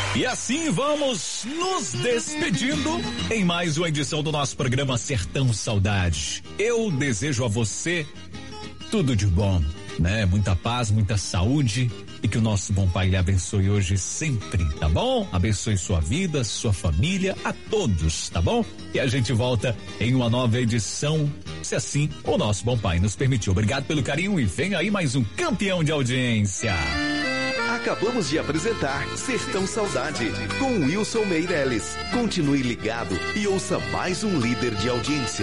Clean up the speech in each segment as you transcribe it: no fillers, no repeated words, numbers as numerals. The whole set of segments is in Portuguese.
E assim vamos nos despedindo em mais uma edição do nosso programa Sertão Saudade. Eu desejo a você tudo de bom, né? Muita paz, muita saúde e que o nosso bom Pai lhe abençoe hoje sempre, tá bom? Abençoe sua vida, sua família, a todos, tá bom? E a gente volta em uma nova edição, se assim o nosso bom Pai nos permitiu. Obrigado pelo carinho e vem aí mais um campeão de audiência. Acabamos de apresentar Sertão Saudade com Wilson Meireles. Continue ligado e ouça mais um líder de audiência.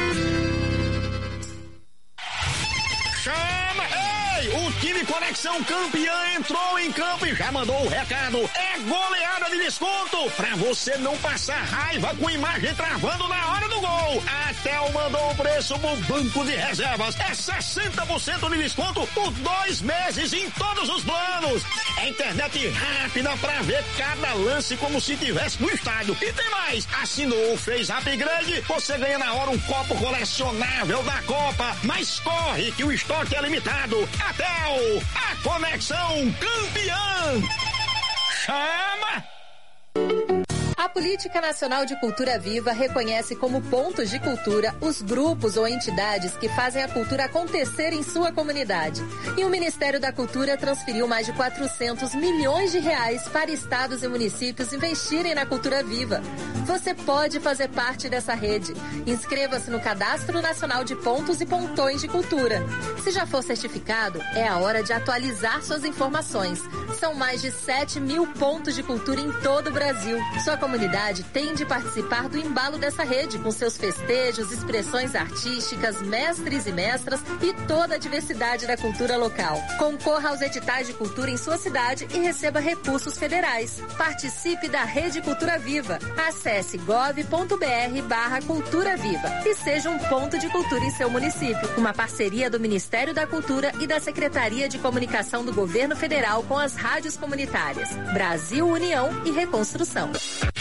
O time Conexão Campeã entrou em campo e já mandou o recado. É goleada de desconto pra você não passar raiva com imagem travando na hora do gol. A Tel mandou o preço pro banco de reservas. É 60% de desconto por 2 meses em todos os planos. É internet rápida pra ver cada lance como se tivesse no estádio. E tem mais, assinou, fez upgrade, você ganha na hora um copo colecionável da Copa. Mas corre que o estoque é limitado. Atel, a Conexão Campeã. Chama! A Política Nacional de Cultura Viva reconhece como pontos de cultura os grupos ou entidades que fazem a cultura acontecer em sua comunidade. E o Ministério da Cultura transferiu mais de 400 milhões de reais para estados e municípios investirem na cultura viva. Você pode fazer parte dessa rede. Inscreva-se no Cadastro Nacional de Pontos e Pontões de Cultura. Se já for certificado, é a hora de atualizar suas informações. São mais de 7 mil pontos de cultura em todo o Brasil. Sua comunidade tem de participar do embalo dessa rede com seus festejos, expressões artísticas, mestres e mestras e toda a diversidade da cultura local. Concorra aos editais de cultura em sua cidade e receba recursos federais. Participe da Rede Cultura Viva. Acesse gov.br/Cultura Viva e seja um ponto de cultura em seu município. Uma parceria do Ministério da Cultura e da Secretaria de Comunicação do Governo Federal com as rádios comunitárias. Brasil União e Reconstrução.